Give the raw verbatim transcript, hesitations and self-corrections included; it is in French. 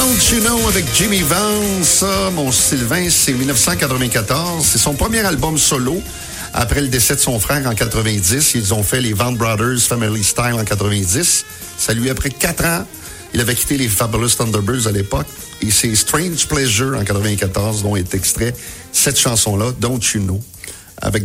Don't You Know avec Jimmy Vance. Ça, mon Sylvain, c'est dix-neuf cent quatre-vingt-quatorze. C'est son premier album solo. Après le décès de son frère en quatre-vingt-dix, ils ont fait les Van Brothers Family Style en quatre-vingt-dix. Ça lui a pris quatre ans. Il avait quitté les Fabulous Thunderbirds à l'époque. Et c'est Strange Pleasure en quatre-vingt-quatorze dont est extrait cette chanson-là, Don't You Know, avec